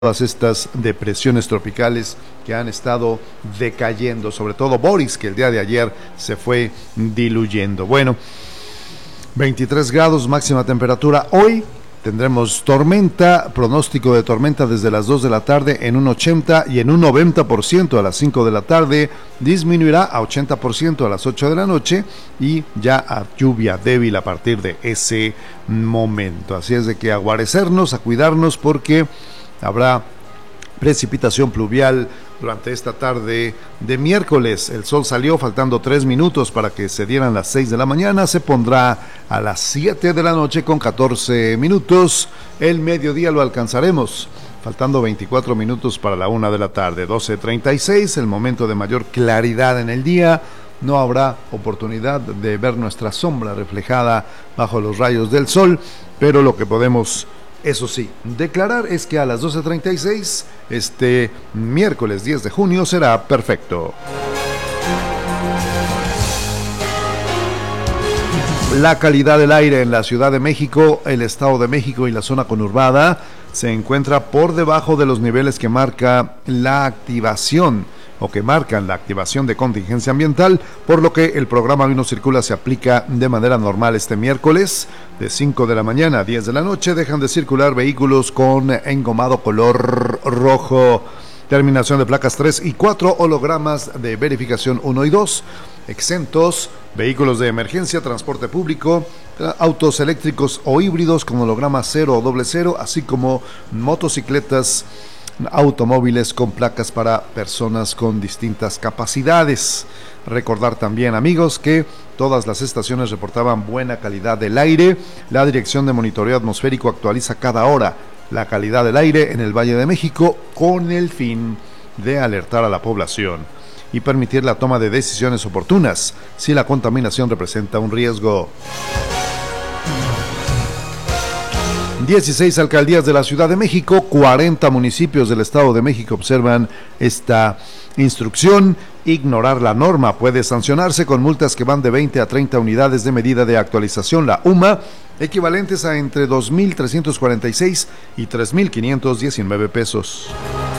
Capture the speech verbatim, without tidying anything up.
todas estas depresiones tropicales que han estado decayendo, sobre todo Boris, que el día de ayer se fue diluyendo. Bueno, veintitrés grados máxima temperatura hoy. Tendremos tormenta, pronóstico de tormenta desde las dos de la tarde en un ochenta y en un noventa por ciento a las cinco de la tarde, disminuirá a ochenta por ciento a las ocho de la noche y ya a lluvia débil a partir de ese momento. Así es de que a guarecernos, a cuidarnos, porque habrá precipitación pluvial durante esta tarde de miércoles. El sol salió faltando tres minutos para que se dieran las seis de la mañana, se pondrá a las siete de la noche con catorce minutos, el mediodía lo alcanzaremos, faltando veinticuatro minutos para la una de la tarde, doce treinta y seis, el momento de mayor claridad en el día. No habrá oportunidad de ver nuestra sombra reflejada bajo los rayos del sol, pero lo que podemos, eso sí, declarar es que a las doce treinta y seis, este miércoles diez de junio, será perfecto. La calidad del aire en la Ciudad de México, el Estado de México y la zona conurbada se encuentra por debajo de los niveles que marca la activación o que marcan la activación de contingencia ambiental, por lo que el programa Hoy No Circula se aplica de manera normal este miércoles, de cinco de la mañana a diez de la noche. Dejan de circular vehículos con engomado color rojo, terminación de placas tres y cuatro, hologramas de verificación uno y dos, exentos, vehículos de emergencia, transporte público, autos eléctricos o híbridos con holograma cero o doble cero, así como motocicletas, automóviles con placas para personas con distintas capacidades. Recordar también, amigos, que todas las estaciones reportaban buena calidad del aire. La Dirección de Monitoreo Atmosférico actualiza cada hora la calidad del aire en el Valle de México con el fin de alertar a la población y permitir la toma de decisiones oportunas si la contaminación representa un riesgo. dieciséis alcaldías de la Ciudad de México, cuarenta municipios del Estado de México observan esta instrucción. Ignorar la norma puede sancionarse con multas que van de veinte a treinta unidades de medida de actualización, la U M A, equivalentes a entre dos mil trescientos cuarenta y seis y tres mil quinientos diecinueve pesos.